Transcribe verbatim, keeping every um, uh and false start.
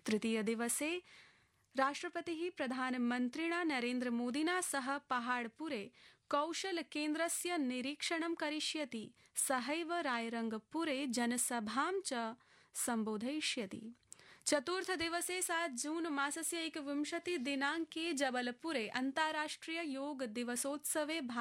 तृतीयदिवसे राष्ट्रपतिः प्रधानमन्त्रिणा नरेन्द्रमोदिना सह पहाड़पुरे कौशलकेन्द्रस्य निरीक्षणं करिष्यति। सहैव रायरंगपुरे जनसभां च सम्बोधयिष्यति। चतुर्थदिवसे सा जून मासस्य एकविंशति दिनाङ्के जबलपुरे अन्ताराष्ट्रिय योग दिवसोत्सवे